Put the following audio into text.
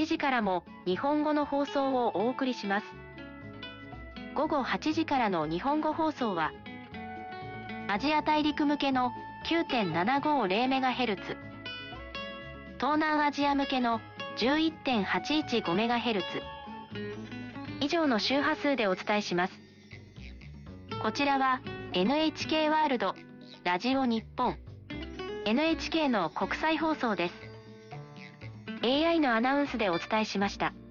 8時からも日本語の放送をお送りします。午後8時からの日本語放送は、アジア大陸向けの 9.750MHz、東南アジア向けの 11.815MHz、以上の周波数でお伝えします。こちらは NHK ワールド、ラジオ日本、NHK の国際放送です。AI のアナウンスでお伝えしました。